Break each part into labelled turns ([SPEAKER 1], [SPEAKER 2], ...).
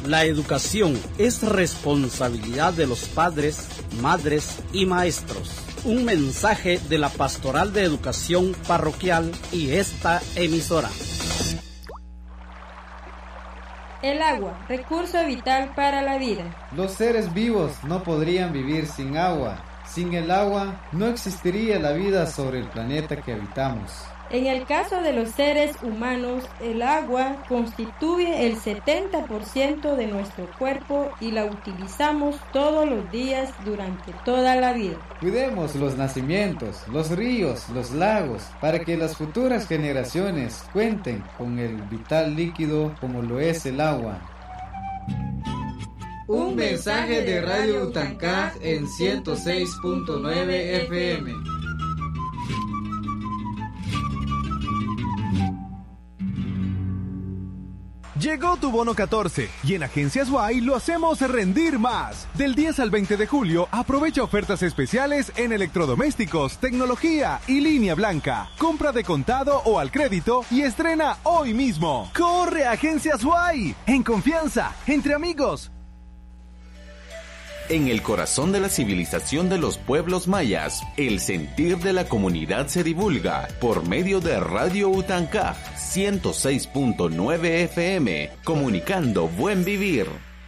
[SPEAKER 1] La educación es responsabilidad de los padres, madres y maestros. Un mensaje de la Pastoral de Educación Parroquial y esta emisora.
[SPEAKER 2] El agua, recurso vital para la vida.
[SPEAKER 3] Los seres vivos no podrían vivir sin agua. Sin el agua no existiría la vida sobre el planeta que habitamos.
[SPEAKER 2] En el caso de los seres humanos, el agua constituye el 70% de nuestro cuerpo y la utilizamos todos los días durante toda la vida.
[SPEAKER 3] Cuidemos los nacimientos, los ríos, los lagos, para que las futuras generaciones cuenten con el vital líquido como lo es el agua.
[SPEAKER 4] Un mensaje de Radio Utancaj en 106.9 FM.
[SPEAKER 5] Llegó tu bono 14 y en Agencias Y lo hacemos rendir más. Del 10 al 20 de julio aprovecha ofertas especiales en electrodomésticos, tecnología y línea blanca. Compra de contado o al crédito y estrena hoy mismo. ¡Corre a Agencias Y! En confianza, entre amigos.
[SPEAKER 6] En el corazón de la civilización de los pueblos mayas, el sentir de la comunidad se divulga por medio de Radio Utancaj 106.9 FM, comunicando buen vivir.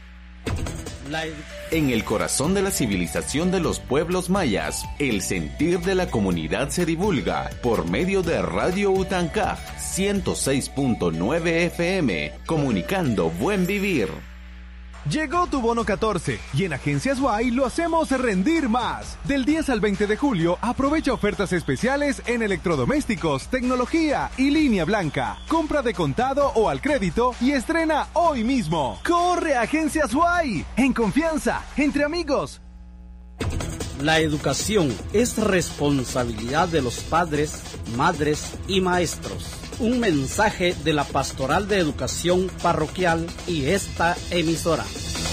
[SPEAKER 6] En el corazón de la civilización de los pueblos mayas, el sentir de la comunidad se divulga por medio de Radio Utancaj 106.9 FM, comunicando buen vivir.
[SPEAKER 5] Llegó tu bono 14 y en Agencias Y lo hacemos rendir más. Del 10 al 20 de julio aprovecha ofertas especiales en electrodomésticos, tecnología y línea blanca. Compra de contado o al crédito y estrena hoy mismo. ¡Corre a Agencias Y! En confianza, entre amigos.
[SPEAKER 1] La educación es responsabilidad de los padres, madres y maestros. Un mensaje de la Pastoral de Educación Parroquial y esta emisora.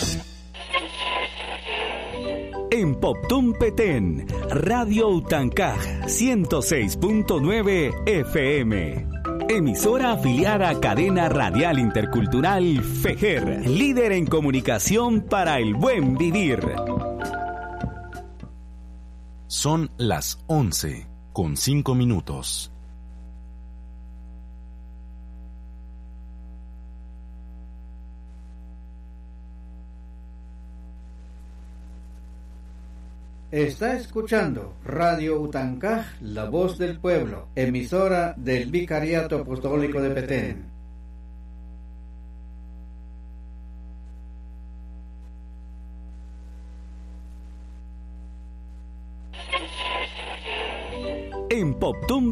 [SPEAKER 7] En Poptún Petén, Radio Utancaj 106.9 FM. Emisora afiliada a Cadena Radial Intercultural FEJER, líder en comunicación para el buen vivir.
[SPEAKER 8] Son las 11:05.
[SPEAKER 3] Está escuchando Radio Utancaj, la voz del pueblo, emisora del Vicariato Apostólico de Petén.
[SPEAKER 7] En Poptún